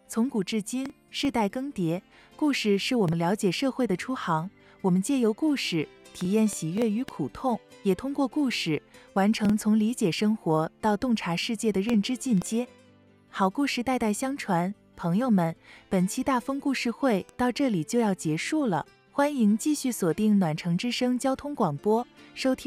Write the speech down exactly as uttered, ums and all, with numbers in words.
从古至今，世代更迭，故事是我们了解社会的出航。我们借由故事体验喜悦与苦痛，也通过故事完成从理解生活到洞察世界的认知进阶。好故事代代相传，朋友们，本期大风故事会到这里就要结束了，欢迎继续锁定暖城之声交通广播，收听